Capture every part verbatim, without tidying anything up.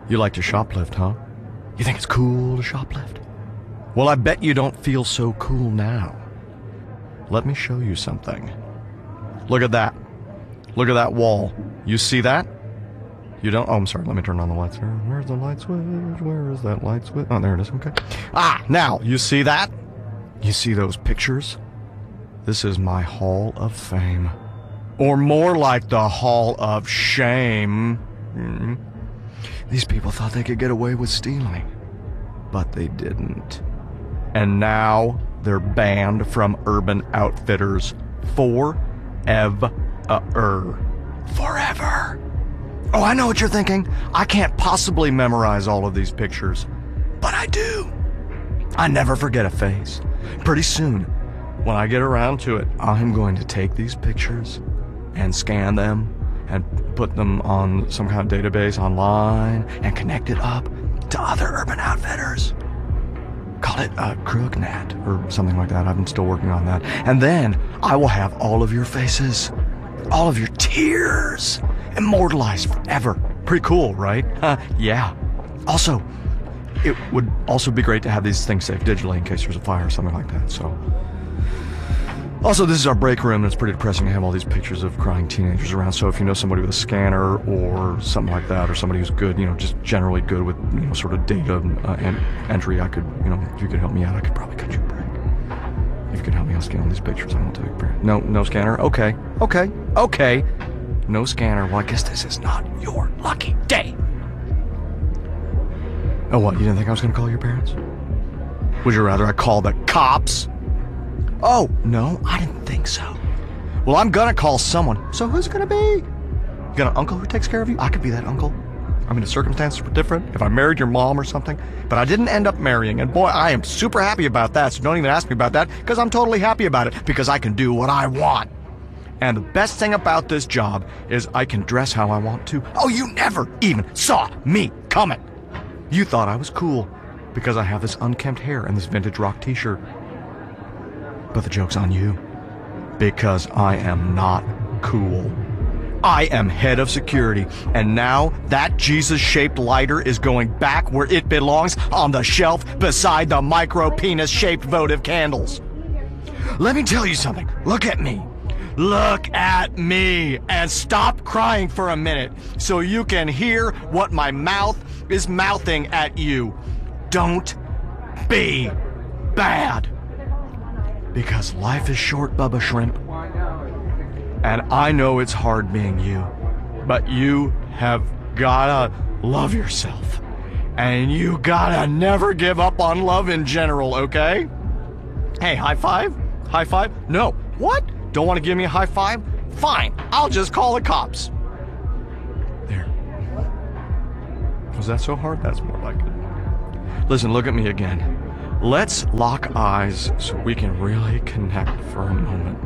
You like to shoplift, huh? You think it's cool to shoplift? Well, I bet you don't feel so cool now. Let me show you something. Look at that. Look at that wall. You see that? You don't? Oh, I'm sorry. Let me turn on the lights. Where's the light switch? Where is that light switch? Oh, there it is. Okay. Ah, now, you see that? You see those pictures? This is my Hall of Fame. Or more like the Hall of Shame. Mm-hmm. These people thought they could get away with stealing, but they didn't. And now they're banned from Urban Outfitters forever. Forever. Oh, I know what you're thinking. I can't possibly memorize all of these pictures, but I do. I never forget a face. Pretty soon, when I get around to it, I'm going to take these pictures and scan them and put them on some kind of database online and connect it up to other Urban Outfitters. Call it uh, CrookNet or something like that. I'm still working on that. And then I will have all of your faces, all of your tears, immortalized forever. Pretty cool, right? Uh, yeah. Also, it would also be great to have these things saved digitally in case there's a fire or something like that. So, also, this is our break room, and it's pretty depressing to have all these pictures of crying teenagers around. So if you know somebody with a scanner or something like that, or somebody who's good, you know, just generally good with, you know, sort of data uh, and entry, I could, you know, if you could help me out, I could probably cut you a break. If you could help me, I'll scan all these pictures. I won't take a break. No, no scanner. Okay, okay, okay. No scanner. Well, I guess this is not your lucky day. Oh, what? You didn't think I was going to call your parents? Would you rather I call the cops? Oh, no, I didn't think so. Well, I'm gonna call someone. So who's it gonna be? You got an uncle who takes care of you? I could be that uncle. I mean, the circumstances were different if I married your mom or something, but I didn't end up marrying, and boy, I am super happy about that, so don't even ask me about that, because I'm totally happy about it, because I can do what I want. And the best thing about this job is I can dress how I want to. Oh, you never even saw me coming. You thought I was cool, because I have this unkempt hair and this vintage rock t-shirt. But the joke's on you, because I am not cool. I am head of security, and now that Jesus-shaped lighter is going back where it belongs, on the shelf beside the micro-penis-shaped votive candles. Let me tell you something. Look at me. Look at me, and stop crying for a minute so you can hear what my mouth is mouthing at you. Don't be bad. Because life is short, Bubba Shrimp. And I know it's hard being you. But you have gotta love yourself. And you gotta never give up on love in general, okay? Hey, high five? High five? No. What? Don't want to give me a high five? Fine. I'll just call the cops. There. Was that so hard? That's more like it. Listen, look at me again. Let's lock eyes so we can really connect for a moment.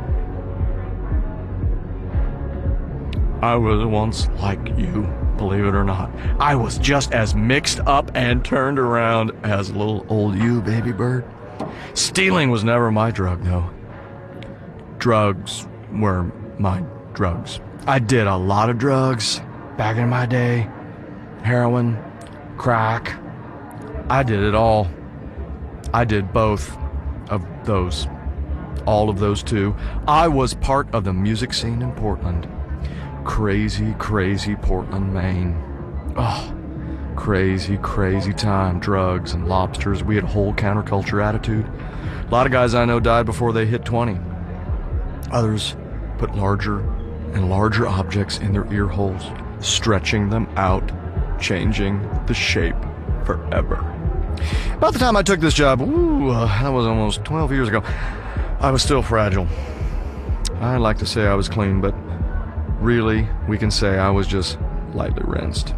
I was once like you, believe it or not. I was just as mixed up and turned around as little old you, baby bird. Stealing was never my drug, though. Drugs were my drugs. I did a lot of drugs back in my day. Heroin, crack. I did it all. I did both of those. All of those too. I was part of the music scene in Portland. Crazy, crazy Portland, Maine. Oh, crazy, crazy time. Drugs and lobsters. We had a whole counterculture attitude. A lot of guys I know died before they hit twenty. Others put larger and larger objects in their ear holes, stretching them out, changing the shape forever. About the time I took this job, ooh, uh, that was almost twelve years ago, I was still fragile. I'd like to say I was clean, but really, we can say I was just lightly rinsed.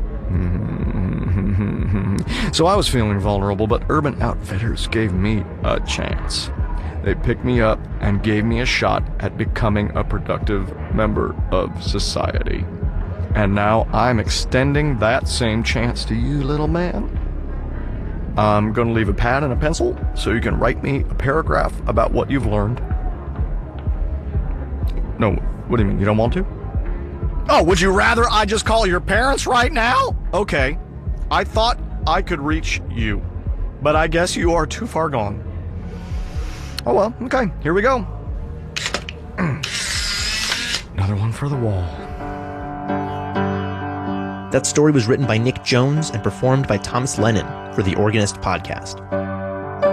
So I was feeling vulnerable, but Urban Outfitters gave me a chance. They picked me up and gave me a shot at becoming a productive member of society. And now I'm extending that same chance to you, little man. I'm going to leave a pad and a pencil so you can write me a paragraph about what you've learned. No, what do you mean? You don't want to? Oh, would you rather I just call your parents right now? Okay. I thought I could reach you, but I guess you are too far gone. Oh well, okay, here we go. Another one for the wall. That story was written by Nick Jones and performed by Thomas Lennon for the Organist podcast.